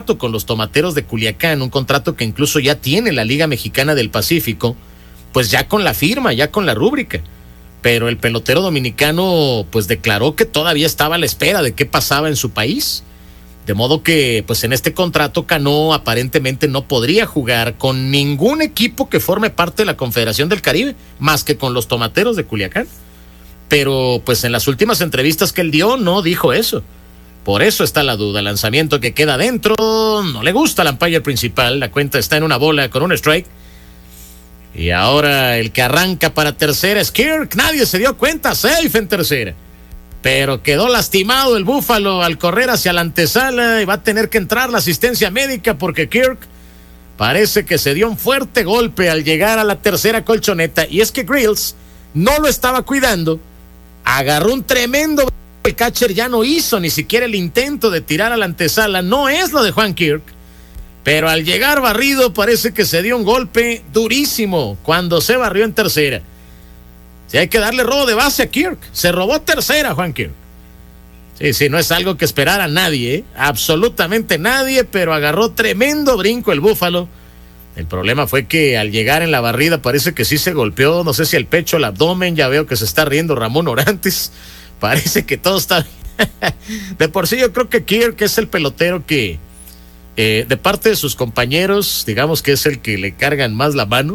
contrato con los Tomateros de Culiacán, un contrato que incluso ya tiene la Liga Mexicana del Pacífico, pues ya con la firma, ya con la rúbrica. Pero el pelotero dominicano pues declaró que todavía estaba a la espera de qué pasaba en su país. De modo que pues en este contrato Cano aparentemente no podría jugar con ningún equipo que forme parte de la Confederación del Caribe, más que con los Tomateros de Culiacán. Pero pues en las últimas entrevistas que él dio no dijo eso. Por eso está la duda. El lanzamiento que queda adentro, no le gusta al umpire principal, la cuenta está en una bola con un strike. Y ahora el que arranca para tercera es Kirk. Nadie se dio cuenta, safe en tercera. Pero quedó lastimado el Búfalo al correr hacia la antesala y va a tener que entrar la asistencia médica porque Kirk parece que se dio un fuerte golpe al llegar a la tercera colchoneta. Y es que Grills no lo estaba cuidando, agarró un tremendo. El catcher ya no hizo ni siquiera el intento de tirar a la antesala. No es lo de Juan Kirk. Pero al llegar barrido parece que se dio un golpe durísimo cuando se barrió en tercera. Si hay que darle robo de base a Kirk. Se robó tercera Juan Kirk. Sí, no es algo que esperara nadie, absolutamente nadie, pero agarró tremendo brinco el Búfalo. El problema fue que al llegar en la barrida parece que sí se golpeó, no sé si el pecho, el abdomen, ya veo que se está riendo Ramón Orantes. Parece que todo está de por sí. Yo creo que Kirk es el pelotero que de parte de sus compañeros, digamos que es el que le cargan más la mano.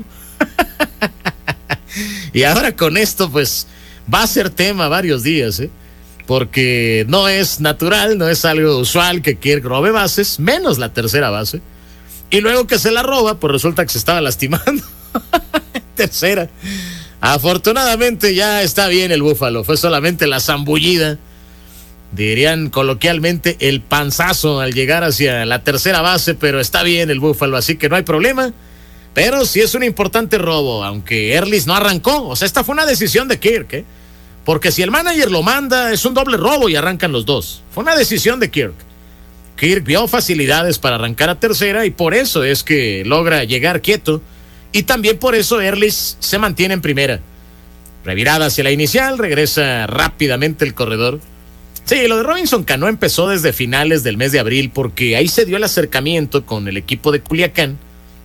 Y ahora con esto, pues, va a ser tema varios días, porque no es natural, no es algo usual que Kirk robe bases, menos la tercera base. Y luego que se la roba, pues resulta que se estaba lastimando. Tercera. Afortunadamente ya está bien el Búfalo, fue solamente la zambullida. Dirían coloquialmente el panzazo al llegar hacia la tercera base, pero está bien el Búfalo, así que no hay problema. Pero sí es un importante robo, aunque Erlis no arrancó. O sea, esta fue una decisión de Kirk, porque si el manager lo manda, es un doble robo y arrancan los dos. Fue una decisión de Kirk. Kirk vio facilidades para arrancar a tercera y por eso es que logra llegar quieto. Y también por eso Erlis se mantiene en primera. Revirada hacia la inicial, regresa rápidamente el corredor. Sí, lo de Robinson Cano empezó desde finales del mes de abril, porque ahí se dio el acercamiento con el equipo de Culiacán,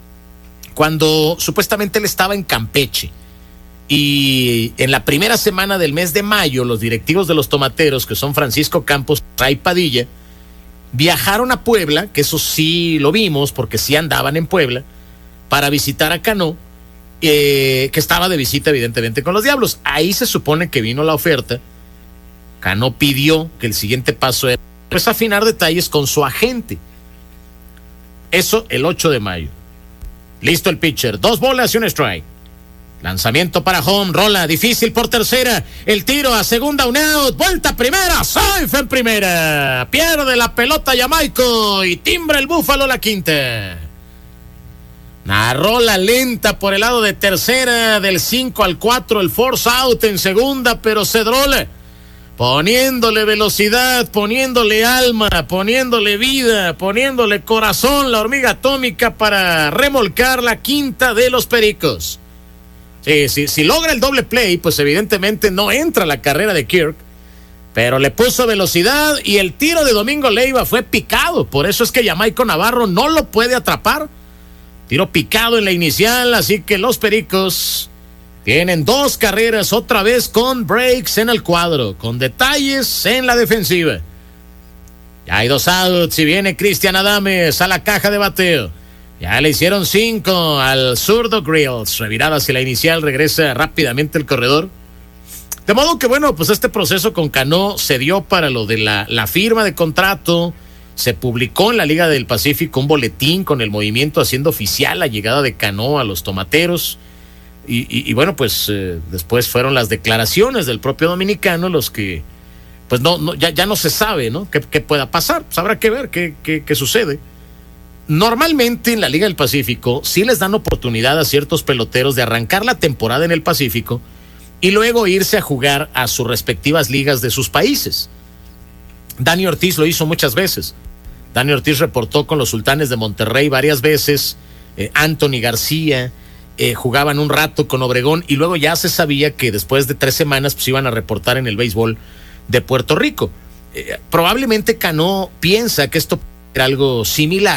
cuando supuestamente él estaba en Campeche. Y en la primera semana del mes de mayo, los directivos de los Tomateros, que son Francisco Campos y Ray Padilla, viajaron a Puebla, que eso sí lo vimos, porque sí andaban en Puebla, para visitar a Cano, que estaba de visita evidentemente con los Diablos. Ahí se supone que vino la oferta. Cano pidió que el siguiente paso era pues afinar detalles con su agente. Eso el 8 de mayo. Listo el pitcher, 2 bolas y un strike. Lanzamiento para home, rola, difícil por tercera. El tiro a segunda, un out, vuelta a primera, safe en primera. Pierde la pelota Jamaico y timbra el Búfalo la quinta. Una rola lenta por el lado de tercera, del 5 al 4, el force out en segunda, pero Cedrola poniéndole velocidad, poniéndole alma, poniéndole vida, poniéndole corazón, la hormiga atómica para remolcar la quinta de los Pericos. Sí, si logra el doble play, pues evidentemente no entra la carrera de Kirk, pero le puso velocidad y el tiro de Domingo Leiva fue picado, por eso es que Jamaico Navarro no lo puede atrapar. Tiro picado en la inicial, así que los Pericos tienen 2 carreras otra vez con breaks en el cuadro, con detalles en la defensiva. Ya hay 2 outs y viene Cristian Adames a la caja de bateo. Ya le hicieron 5 al zurdo Grills. Revirada hacia la inicial, regresa rápidamente el corredor. De modo que bueno, pues este proceso con Cano se dio para lo de la firma de contrato. Se publicó en la Liga del Pacífico un boletín con el movimiento haciendo oficial la llegada de Cano a los Tomateros. Y bueno, pues después fueron las declaraciones del propio dominicano los que, pues ya no se sabe, ¿no? ¿Qué pueda pasar? Pues habrá que ver qué sucede. Normalmente en la Liga del Pacífico sí les dan oportunidad a ciertos peloteros de arrancar la temporada en el Pacífico y luego irse a jugar a sus respectivas ligas de sus países. Dani Ortiz lo hizo muchas veces. Dani Ortiz reportó con los Sultanes de Monterrey varias veces. Anthony García jugaban un rato con Obregón y luego ya se sabía que después de 3 semanas pues iban a reportar en el béisbol de Puerto Rico. Probablemente Cano piensa que esto era algo similar